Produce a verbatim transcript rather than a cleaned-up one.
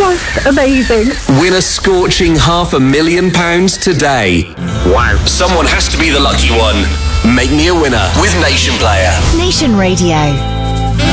Oh, amazing. Win a scorching half a million pounds today. Wow. Someone has to be the lucky one. Make me a winner with Nation Player. Nation Radio.